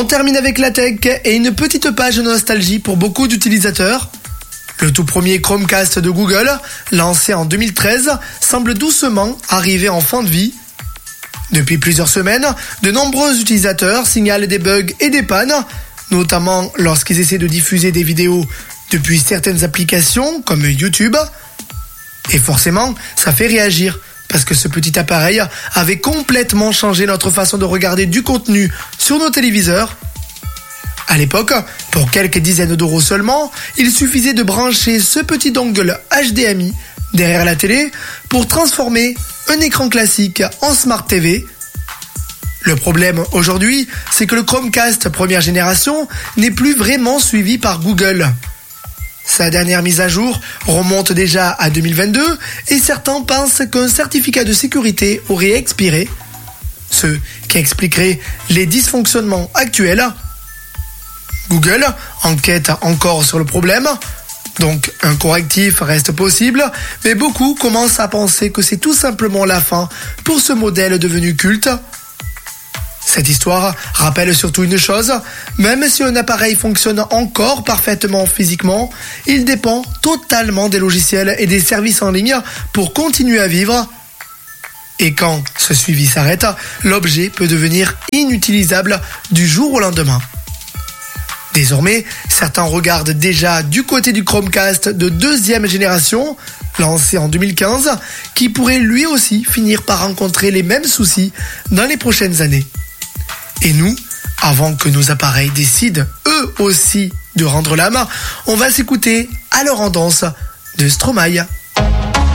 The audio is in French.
On termine avec la tech et une petite page de nostalgie pour beaucoup d'utilisateurs. Le tout premier Chromecast de Google, lancé en 2013, semble doucement arriver en fin de vie. Depuis plusieurs semaines, de nombreux utilisateurs signalent des bugs et des pannes, notamment lorsqu'ils essaient de diffuser des vidéos depuis certaines applications comme YouTube. Et forcément, ça fait réagir, parce que ce petit appareil avait complètement changé notre façon de regarder du contenu sur nos téléviseurs. À l'époque, pour quelques dizaines d'euros seulement, il suffisait de brancher ce petit dongle HDMI derrière la télé pour transformer un écran classique en Smart TV. Le problème aujourd'hui, c'est que le Chromecast première génération n'est plus vraiment suivi par Google. Sa dernière mise à jour remonte déjà à 2022 et certains pensent qu'un certificat de sécurité aurait expiré, ce qui expliquerait les dysfonctionnements actuels. Google enquête encore sur le problème, donc un correctif reste possible, mais beaucoup commencent à penser que c'est tout simplement la fin pour ce modèle devenu culte. Cette histoire rappelle surtout une chose, même si un appareil fonctionne encore parfaitement physiquement, il dépend totalement des logiciels et des services en ligne pour continuer à vivre. Et quand ce suivi s'arrête, l'objet peut devenir inutilisable du jour au lendemain. Désormais, certains regardent déjà du côté du Chromecast de deuxième génération, lancé en 2015, qui pourrait lui aussi finir par rencontrer les mêmes soucis dans les prochaines années. Et nous, avant que nos appareils décident eux aussi de rendre l'âme, on va s'écouter Alors en danse de Stromae.